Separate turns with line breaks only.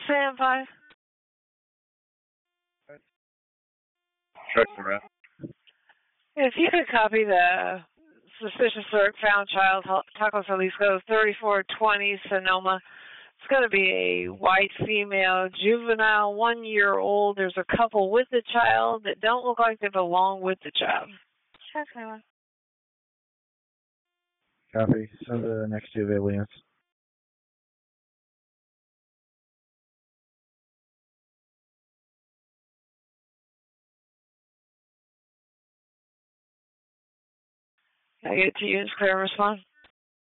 Sam 5.
Check the rest.
If you could copy the suspicious alert found child, Taco Jalisco, 3420 Sonoma. It's going to be a white female, juvenile, 1 year old. There's a couple with the child that don't look like they belong with the child. Check that.
Copy. Send the next two aliens.
Can I get it to you as clear response?